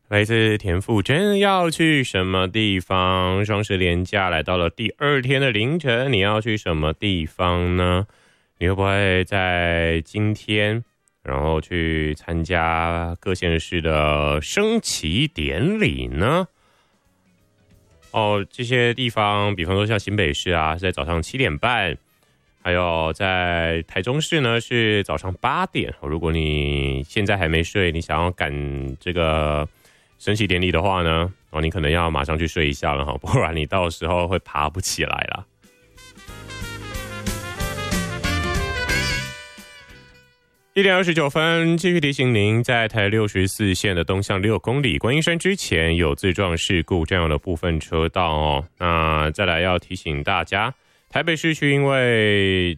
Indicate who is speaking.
Speaker 1: 来自田馥甄，要去什么地方？双十连假来到了第2天的凌晨，你要去什么地方呢？你会不会在今天，然后去参加各县市的升旗典礼呢？这些地方，比方说像新北市啊，是在早上7点半，还有在台中市呢是早上8点。如果你现在还没睡，你想要赶这个升旗典礼的话呢，你可能要马上去睡一下了，不然你到时候会爬不起来啦。1点29分，继续提醒您，在台64线的东向6公里观音山之前有自撞事故占用的部分车道哦。那再来要提醒大家，台北市区因为